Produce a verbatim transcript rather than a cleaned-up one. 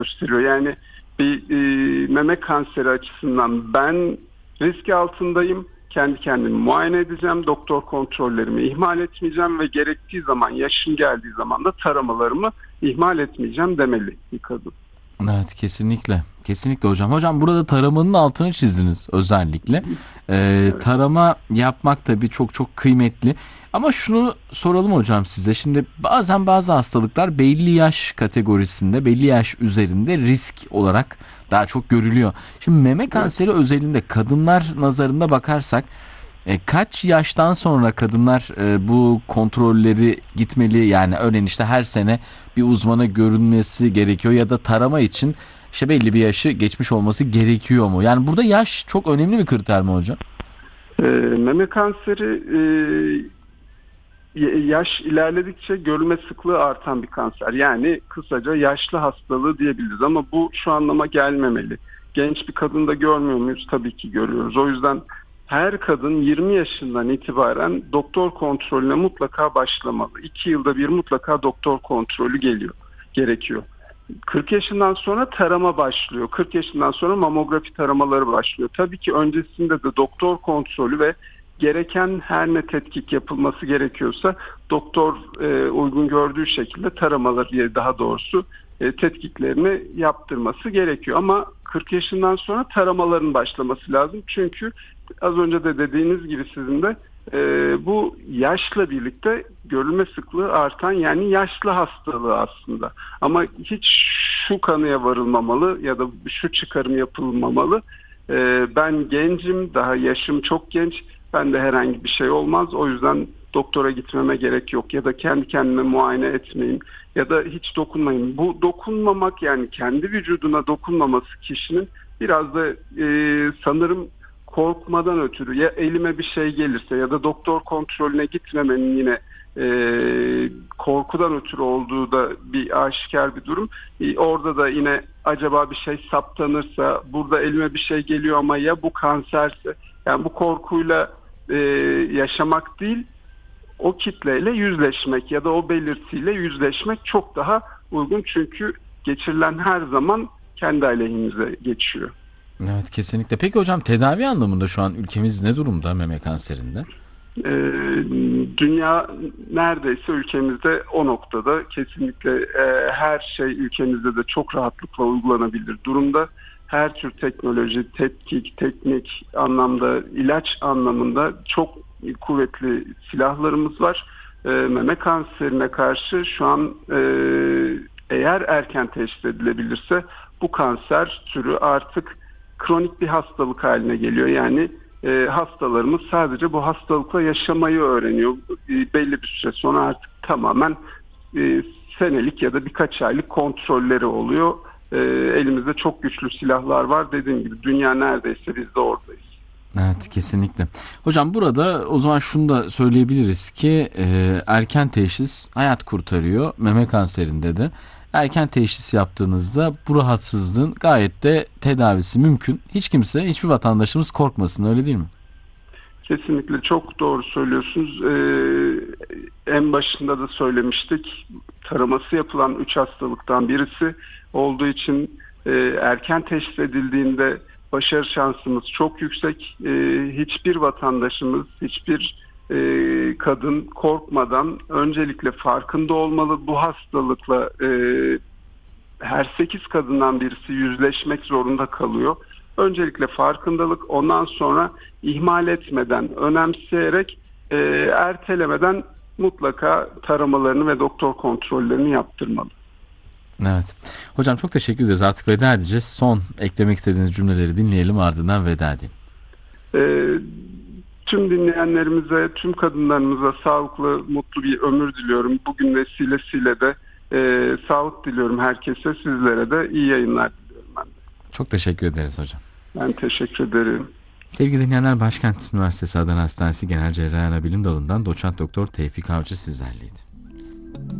gösteriyor. Yani bir e, meme kanseri açısından ben risk altındayım. Kendi kendimi muayene edeceğim. Doktor kontrollerimi ihmal etmeyeceğim ve gerektiği zaman, yaşım geldiği zaman da taramalarımı ihmal etmeyeceğim demeli bir kadın. Evet, kesinlikle. Kesinlikle hocam. Hocam burada taramanın altını çizdiniz özellikle. Ee, Evet. tarama yapmak tabii çok çok kıymetli. Ama şunu soralım hocam size. Şimdi bazen bazı hastalıklar belli yaş kategorisinde, belli yaş üzerinde risk olarak daha çok görülüyor. Şimdi meme Evet. kanseri özelinde kadınlar nazarında bakarsak e, kaç yaştan sonra kadınlar e, bu kontrolleri gitmeli? Yani örneğin işte her sene bir uzmana görünmesi gerekiyor ya da tarama için işte belli bir yaşı geçmiş olması gerekiyor mu? Yani burada yaş çok önemli bir kriter mi hocam? E, meme kanseri e, yaş ilerledikçe görülme sıklığı artan bir kanser. Yani kısaca yaşlı hastalığı diyebiliriz ama bu şu anlama gelmemeli. Genç bir kadında görmüyor muyuz? Tabii ki görüyoruz. O yüzden her kadın yirmi yaşından itibaren doktor kontrolüne mutlaka başlamalı. iki yılda bir mutlaka doktor kontrolü geliyor, gerekiyor. kırk yaşından sonra tarama başlıyor. kırk yaşından sonra mamografi taramaları başlıyor. Tabii ki öncesinde de doktor kontrolü ve gereken her ne tetkik yapılması gerekiyorsa doktor e, uygun gördüğü şekilde taramaları, daha doğrusu e, tetkiklerini yaptırması gerekiyor. Ama kırk yaşından sonra taramaların başlaması lazım. Çünkü az önce de dediğiniz gibi sizin de e, bu yaşla birlikte görülme sıklığı artan, yani yaşlı hastalığı aslında. Ama hiç şu kanıya varılmamalı ya da şu çıkarım yapılmamalı. E, ben gencim, daha yaşım çok genç. Ben de herhangi bir şey olmaz. O yüzden doktora gitmeme gerek yok ya da kendi kendime muayene etmeyeyim ya da hiç dokunmayayım. Bu dokunmamak, yani kendi vücuduna dokunmaması kişinin biraz da e, sanırım korkmadan ötürü, ya elime bir şey gelirse ya da doktor kontrolüne gitmemenin yine e, korkudan ötürü olduğu da bir aşikar bir durum. E, orada da yine acaba bir şey saptanırsa, burada elime bir şey geliyor ama ya bu kanserse, yani bu korkuyla e, yaşamak değil, o kitleyle yüzleşmek ya da o belirtiyle yüzleşmek çok daha uygun. Çünkü geçirilen her zaman kendi aleyhimize geçiyor. Evet, kesinlikle. Peki hocam tedavi anlamında şu an ülkemiz ne durumda meme kanserinde? Ee, dünya neredeyse ülkemizde o noktada, kesinlikle e, her şey ülkemizde de çok rahatlıkla uygulanabilir durumda. Her tür teknoloji, tetkik, teknik anlamda, ilaç anlamında çok kuvvetli silahlarımız var. E, meme kanserine karşı şu an e, eğer erken teşhis edilebilirse bu kanser türü artık kronik bir hastalık haline geliyor. Yani e, hastalarımız sadece bu hastalıkla yaşamayı öğreniyor. E, belli bir süre sonra artık tamamen e, senelik ya da birkaç aylık kontrolleri oluyor. E, elimizde çok güçlü silahlar var. Dediğim gibi dünya neredeyse, biz de oradayız. Evet, kesinlikle. Hocam burada o zaman şunu da söyleyebiliriz ki e, erken teşhis hayat kurtarıyor. Meme kanserinde de erken teşhis yaptığınızda bu rahatsızlığın gayet de tedavisi mümkün. Hiç kimse, hiçbir vatandaşımız korkmasın, öyle değil mi? Kesinlikle çok doğru söylüyorsunuz. Ee, en başında da söylemiştik. Taraması yapılan üç hastalıktan birisi olduğu için e, erken teşhis edildiğinde başarı şansımız çok yüksek. E, hiçbir vatandaşımız, hiçbir e, kadın korkmadan öncelikle farkında olmalı. Bu hastalıkla e, her sekiz kadından birisi yüzleşmek zorunda kalıyor. Öncelikle farkındalık, ondan sonra ihmal etmeden, önemseyerek, e, ertelemeden mutlaka taramalarını ve doktor kontrollerini yaptırmalı. Evet. Hocam çok teşekkür ederiz. Artık veda edeceğiz. Son eklemek istediğiniz cümleleri dinleyelim, ardından veda edeyim. E, tüm dinleyenlerimize, tüm kadınlarımıza sağlıklı, mutlu bir ömür diliyorum. Bugün vesilesiyle de e, sağlık diliyorum herkese. Sizlere de iyi yayınlar diliyorum ben de. Çok teşekkür ederiz hocam. Ben teşekkür ederim. Sevgili dinleyenler, Başkent Üniversitesi Adana Hastanesi Genel Cerrahi Anabilim Dalı'ndan Doçent Doktor Tevfik Avcı sizlerleydi.